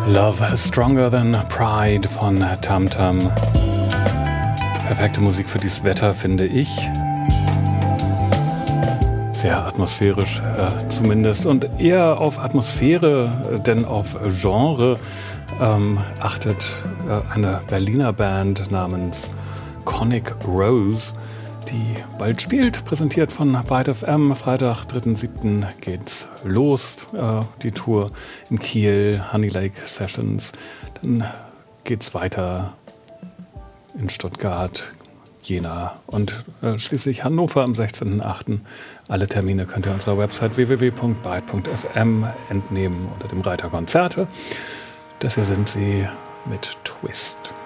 Love Stronger Than Pride von Tam Tam. Perfekte Musik für dieses Wetter, finde ich. Sehr atmosphärisch zumindest und eher auf Atmosphäre, denn auf Genre achtet eine Berliner Band namens Conic Rose, die bald spielt, präsentiert von Byte FM. Freitag, 3.7. geht's los, die Tour in Kiel, Honey Lake Sessions. Dann geht's weiter in Stuttgart, Jena und schließlich Hannover am 16.8. Alle Termine könnt ihr unserer Website www.byte.fm entnehmen unter dem Reiter Konzerte. Das hier sind sie mit Twist.